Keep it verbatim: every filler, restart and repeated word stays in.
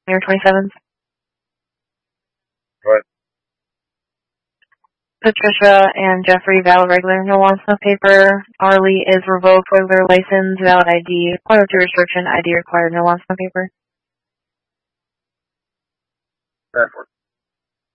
Mayor twenty-seventh. Go ahead. Patricia and Jeffrey, valid regular, no wants, no paper. Arlie is revoked, regular license, valid I D, loyalty restriction, I D required, no wants, no paper. Bradford.